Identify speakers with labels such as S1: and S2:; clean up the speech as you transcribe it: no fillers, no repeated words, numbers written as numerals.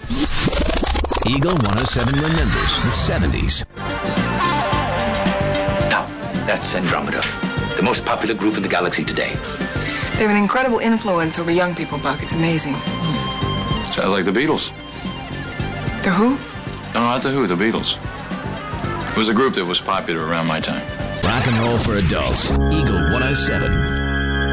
S1: Eagle 107 remembers the 70s.
S2: Now, that's Andromeda, the most popular group in the galaxy today.
S3: They have an incredible influence over young people, Buck. It's amazing.
S4: Sounds like the Beatles.
S3: The Who?
S4: No, not the Who, the Beatles. It was a group that was popular around my time.
S1: Rock and roll for adults. Eagle 107.